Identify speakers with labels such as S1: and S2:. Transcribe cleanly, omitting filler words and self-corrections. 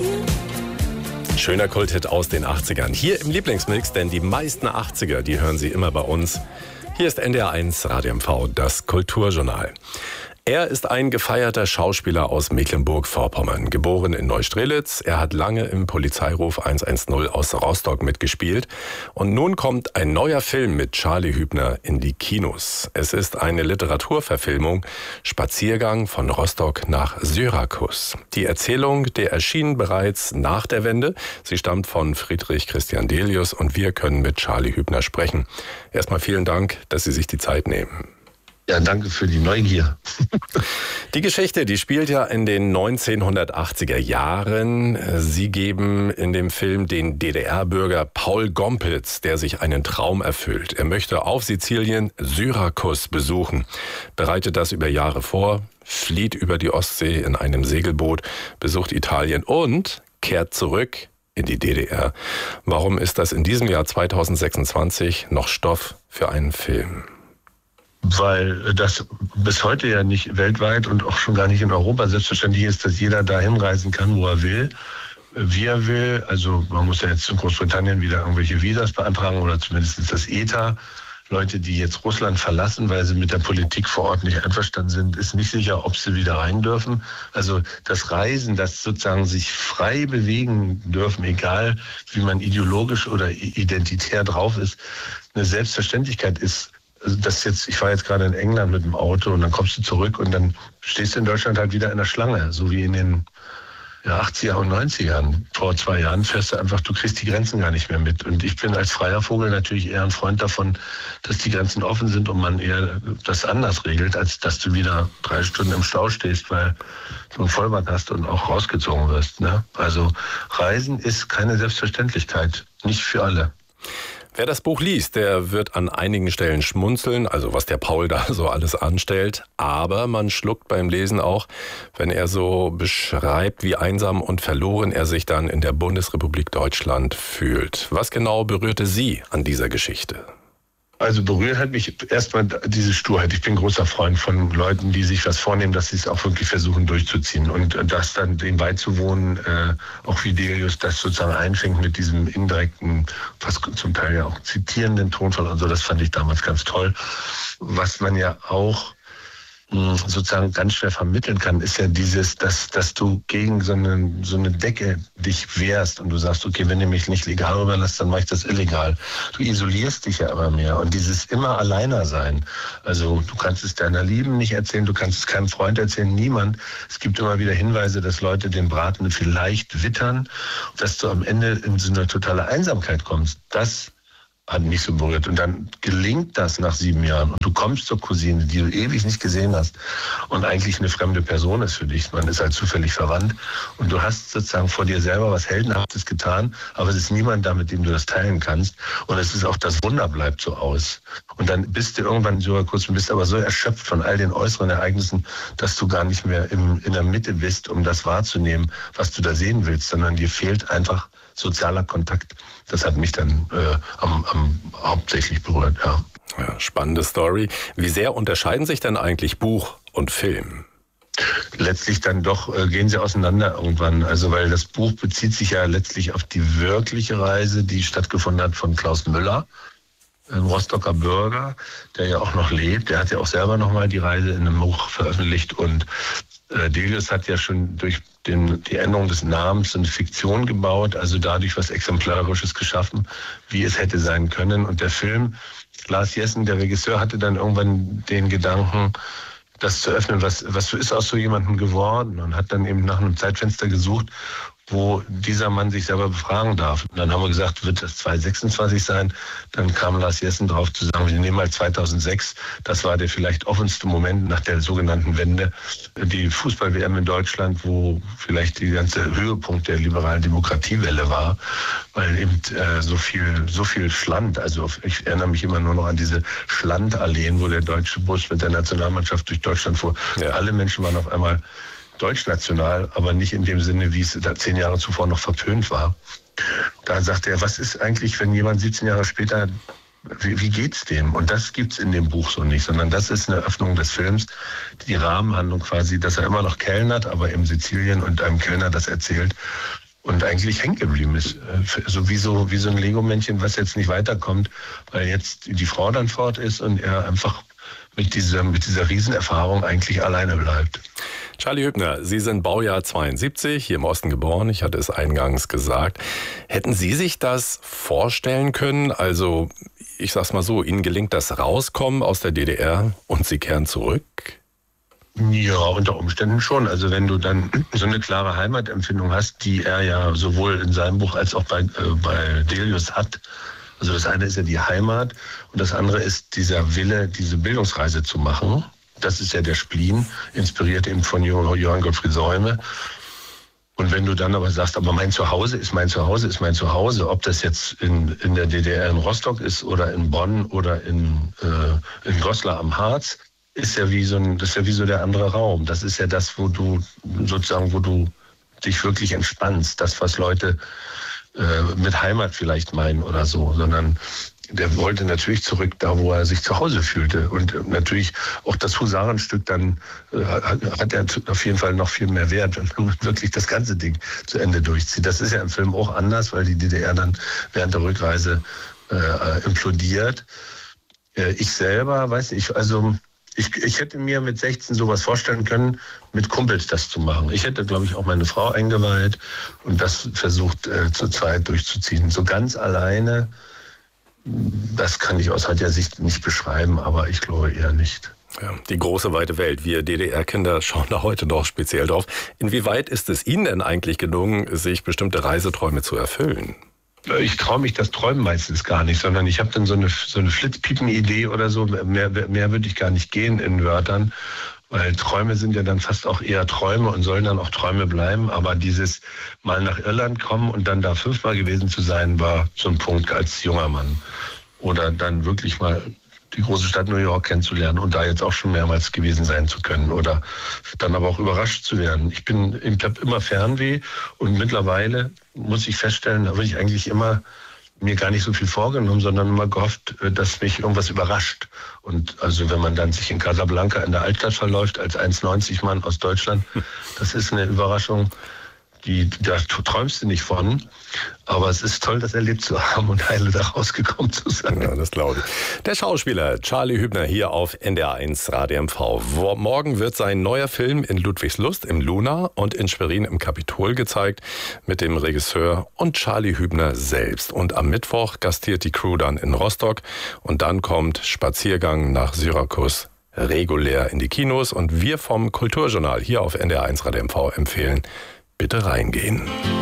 S1: Schöner Kulthit aus den 80ern. Hier im Lieblingsmix, denn die meisten 80er, die hören Sie immer bei uns. Hier ist NDR1 Radio MV, das Kulturjournal. Er ist ein gefeierter Schauspieler aus Mecklenburg-Vorpommern, geboren in Neustrelitz. Er hat lange im Polizeiruf 110 aus Rostock mitgespielt. Und nun kommt ein neuer Film mit Charlie Hübner in die Kinos. Es ist eine Literaturverfilmung, Spaziergang von Rostock nach Syrakus. Die Erzählung, der erschien bereits nach der Wende. Sie stammt von Friedrich Christian Delius und wir können mit Charlie Hübner sprechen. Erstmal vielen Dank, dass Sie sich die Zeit nehmen.
S2: Ja, danke für die Neugier.
S1: Die Geschichte, die spielt ja in den 1980er Jahren. Sie geben in dem Film den DDR-Bürger Paul Gompitz, der sich einen Traum erfüllt. Er möchte auf Sizilien Syrakus besuchen, bereitet das über Jahre vor, flieht über die Ostsee in einem Segelboot, besucht Italien und kehrt zurück in die DDR. Warum ist das in diesem Jahr 2026 noch Stoff für einen Film?
S2: Weil das bis heute ja nicht weltweit und auch schon gar nicht in Europa selbstverständlich ist, dass jeder da hinreisen kann, wo er will, wie er will. Also man muss ja jetzt in Großbritannien wieder irgendwelche Visas beantragen oder zumindest das ETA. Leute, die jetzt Russland verlassen, weil sie mit der Politik vor Ort nicht einverstanden sind, ist nicht sicher, ob sie wieder rein dürfen. Also das Reisen, das sozusagen sich frei bewegen dürfen, egal wie man ideologisch oder identitär drauf ist, eine Selbstverständlichkeit ist. Also das jetzt, ich war jetzt gerade in England mit dem Auto und dann kommst du zurück und dann stehst du in Deutschland halt wieder in der Schlange, so wie in den 80er und 90ern. Vor 2 Jahren fährst du einfach, du kriegst die Grenzen gar nicht mehr mit. Und ich bin als freier Vogel natürlich eher ein Freund davon, dass die Grenzen offen sind und man eher das anders regelt, als dass du wieder 3 Stunden im Stau stehst, weil du einen Vollbart hast und auch rausgezogen wirst. Ne? Also Reisen ist keine Selbstverständlichkeit, nicht für alle.
S1: Wer das Buch liest, der wird an einigen Stellen schmunzeln, also was der Paul da so alles anstellt. Aber man schluckt beim Lesen auch, wenn er so beschreibt, wie einsam und verloren er sich dann in der Bundesrepublik Deutschland fühlt. Was genau berührte Sie an dieser Geschichte?
S2: Also berührt hat mich erstmal diese Sturheit. Ich bin großer Freund von Leuten, die sich was vornehmen, dass sie es auch wirklich versuchen durchzuziehen. Und das dann dem beizuwohnen, auch wie Delius das sozusagen einfängt mit diesem indirekten, fast zum Teil ja auch zitierenden Tonfall und so, das fand ich damals ganz toll. Was man ja auch sozusagen ganz schwer vermitteln kann, ist ja dieses, dass du gegen so eine Decke dich wehrst und du sagst, okay, wenn ihr mich nicht legal überlasst, dann mache ich das illegal. Du isolierst dich ja immer mehr und dieses immer alleiner sein. Also du kannst es deiner Lieben nicht erzählen, du kannst es keinem Freund erzählen, niemand. Es gibt immer wieder Hinweise, dass Leute den Braten vielleicht wittern, dass du am Ende in so eine totale Einsamkeit kommst. Das hat mich so berührt. Und dann gelingt das nach 7 Jahren. Und du kommst zur Cousine, die du ewig nicht gesehen hast und eigentlich eine fremde Person ist für dich. Man ist halt zufällig verwandt. Und du hast sozusagen vor dir selber was Heldenhaftes getan, aber es ist niemand da, mit dem du das teilen kannst. Und es ist auch, das Wunder bleibt so aus. Und dann bist du irgendwann so kurz und bist aber so erschöpft von all den äußeren Ereignissen, dass du gar nicht mehr in der Mitte bist, um das wahrzunehmen, was du da sehen willst, sondern dir fehlt einfach sozialer Kontakt. Das hat mich dann hauptsächlich berührt, ja.
S1: Ja, spannende Story. Wie sehr unterscheiden sich denn eigentlich Buch und Film?
S2: Letztlich dann doch gehen sie auseinander irgendwann. Also weil das Buch bezieht sich ja letztlich auf die wirkliche Reise, die stattgefunden hat von Klaus Müller, ein Rostocker Bürger, der ja auch noch lebt. Der hat ja auch selber nochmal die Reise in einem Buch veröffentlicht und Delius hat ja schon durch die Änderung des Namens eine Fiktion gebaut, also dadurch was Exemplarisches geschaffen, wie es hätte sein können. Und der Film, Lars Jessen, der Regisseur, hatte dann irgendwann den Gedanken, das zu öffnen, was ist aus so jemandem geworden, und hat dann eben nach einem Zeitfenster gesucht, wo dieser Mann sich selber befragen darf. Und dann haben wir gesagt, wird das 2026 sein? Dann kam Lars Jessen drauf zu sagen, wir nehmen mal 2006. Das war der vielleicht offenste Moment nach der sogenannten Wende. Die Fußball-WM in Deutschland, wo vielleicht die ganze Höhepunkt der liberalen Demokratiewelle war, weil eben so viel Schland, also ich erinnere mich immer nur noch an diese Schlandalleen, wo der deutsche Bus mit der Nationalmannschaft durch Deutschland fuhr. Ja. Alle Menschen waren auf einmal deutschnational, aber nicht in dem Sinne, wie es da 10 Jahre zuvor noch verpönt war. Da sagte er, was ist eigentlich, wenn jemand 17 Jahre später, wie geht's dem? Und das gibt's in dem Buch so nicht, sondern das ist eine Öffnung des Films, die Rahmenhandlung quasi, dass er immer noch kellnert, aber in Sizilien und einem Kellner das erzählt. und eigentlich hängen geblieben ist. So wie so ein Lego-Männchen, was jetzt nicht weiterkommt, weil jetzt die Frau dann fort ist und er einfach mit dieser Riesenerfahrung eigentlich alleine bleibt.
S1: Charlie Hübner, Sie sind Baujahr 72, hier im Osten geboren, ich hatte es eingangs gesagt. Hätten Sie sich das vorstellen können? Also, ich sag's mal so, Ihnen gelingt das Rauskommen aus der DDR und Sie kehren zurück?
S2: Ja, unter Umständen schon. Also wenn du dann so eine klare Heimatempfindung hast, die er ja sowohl in seinem Buch als auch bei Delius hat. Also das eine ist ja die Heimat und das andere ist dieser Wille, diese Bildungsreise zu machen. Das ist ja der Spleen, inspiriert eben von Johann Gottfried Säume. Und wenn du dann aber sagst, aber mein Zuhause ist mein Zuhause, ist mein Zuhause, ob das jetzt in der DDR in Rostock ist oder in Bonn oder in Goslar am Harz, das ist ja wie so der andere Raum. Das ist ja das, wo du dich wirklich entspannst. Das, was Leute mit Heimat vielleicht meinen oder so, sondern der wollte natürlich zurück da, wo er sich zu Hause fühlte. Und natürlich auch das Husarenstück dann hat er auf jeden Fall noch viel mehr Wert, wenn man wirklich das ganze Ding zu Ende durchzieht. Das ist ja im Film auch anders, weil die DDR dann während der Rückreise implodiert. Ich selber, weiß nicht, also ich hätte mir mit 16 sowas vorstellen können, mit Kumpels das zu machen. Ich hätte, glaube ich, auch meine Frau eingeweiht und das versucht zu zweit durchzuziehen. So ganz alleine, das kann ich aus heutiger Sicht nicht beschreiben, aber ich glaube eher nicht.
S1: Ja, die große weite Welt. Wir DDR-Kinder schauen da heute noch speziell drauf. Inwieweit ist es Ihnen denn eigentlich gelungen, sich bestimmte Reiseträume zu erfüllen?
S2: Ich traue mich das Träumen meistens gar nicht, sondern ich habe dann so eine Flitzpiepen-Idee oder so. Mehr würde ich gar nicht gehen in Wörtern, weil Träume sind ja dann fast auch eher Träume und sollen dann auch Träume bleiben. Aber dieses mal nach Irland kommen und dann da 5-mal gewesen zu sein, war so ein Punkt als junger Mann. Oder dann wirklich mal die große Stadt New York kennenzulernen und da jetzt auch schon mehrmals gewesen sein zu können oder dann aber auch überrascht zu werden. Ich habe immer Fernweh und mittlerweile muss ich feststellen, da habe ich eigentlich immer mir gar nicht so viel vorgenommen, sondern immer gehofft, dass mich irgendwas überrascht. Und also wenn man dann sich in Casablanca in der Altstadt verläuft als 1,90 Mann aus Deutschland, das ist eine Überraschung, da träumst du nicht von. Aber es ist toll, das erlebt zu haben und heile da rausgekommen zu sein.
S1: Ja, das glaube ich. Der Schauspieler Charlie Hübner hier auf NDR1 Radio MV. Morgen wird sein neuer Film in Ludwigslust im Luna und in Schwerin im Kapitol gezeigt mit dem Regisseur und Charlie Hübner selbst. Und am Mittwoch gastiert die Crew dann in Rostock und dann kommt Spaziergang nach Syrakus regulär in die Kinos. Und wir vom Kulturjournal hier auf NDR1 Radio MV empfehlen, bitte reingehen.